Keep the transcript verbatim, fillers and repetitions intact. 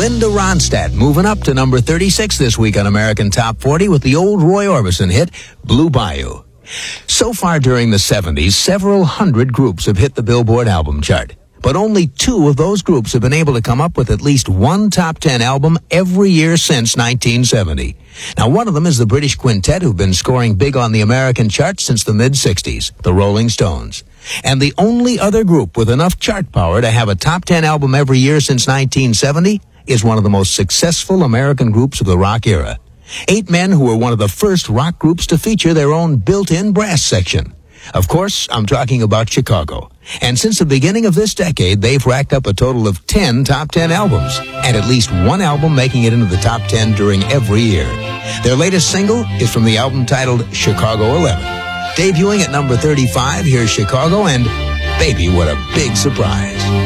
Linda Ronstadt moving up to number thirty-six this week on American Top forty with the old Roy Orbison hit, Blue Bayou. So far during the seventies, several hundred groups have hit the Billboard album chart. But only two of those groups have been able to come up with at least one top ten album every year since nineteen seventy. Now, one of them is the British quintet who've been scoring big on the American charts since the mid-sixties, the Rolling Stones. And the only other group with enough chart power to have a top ten album every year since nineteen seventy is one of the most successful American groups of the rock era. Eight men who were one of the first rock groups to feature their own built-in brass section. Of course, I'm talking about Chicago. And since the beginning of this decade, they've racked up a total of ten top ten albums, and at least one album making it into the top ten during every year. Their latest single is from the album titled Chicago eleven. Debuting at number thirty-five, here's Chicago and Baby, What a Big Surprise.